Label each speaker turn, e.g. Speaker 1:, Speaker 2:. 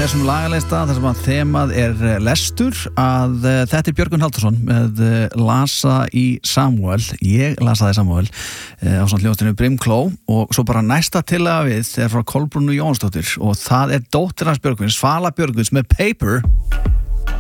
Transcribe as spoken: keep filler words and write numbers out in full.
Speaker 1: þessum lagalista þar sem að þemað er lestur að uh, þetta er Björgvin Halldórsson með uh, Lasa í Samúel ég lasaði Samúel uh, á svona hljóðstinu Brimkló og svo bara næsta tillaga við er frá Kolbrúnu Jónsdóttir og það er dóttir hans Björgvins, Svala Björgvins með Paper